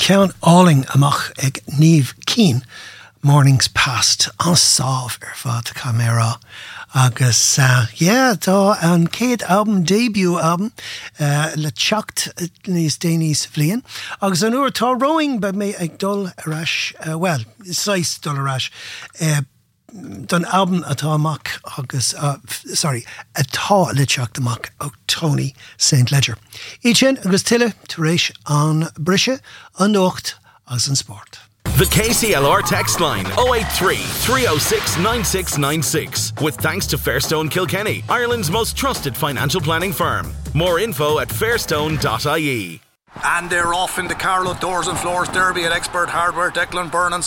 Ceann áling amach ag Niamh Keane Mornings Past an sábh fad camera agus tá an céad album, debut album le teacht níos déanaí sa bhliain agus an uair tá rowing ba mé ag dul arás well, sais dul arás don album atá amach agus atá le teacht amach ó Tony St. Ledger. Iad agus tuile tar éis an brise, an nócht agus an sport. The KCLR text line 083 306 9696 with thanks to Fairstone Kilkenny, Ireland's most trusted financial planning firm. More info at fairstone.ie. And they're off in the Carlow Doors and Floors Derby at Expert Hardware. Declan Byrne and